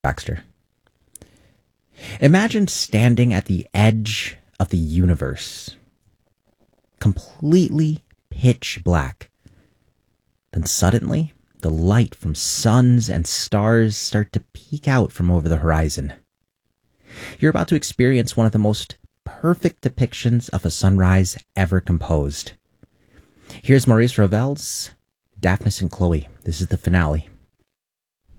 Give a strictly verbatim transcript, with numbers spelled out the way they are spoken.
Baxter. Imagine standing at the edge of the universe, completely pitch black. Then suddenly, the light from suns and stars start to peek out from over the horizon. You're about to experience one of the most perfect depictions of a sunrise ever composed. Here's Maurice Ravel's Daphnis and Chloe. This is the finale.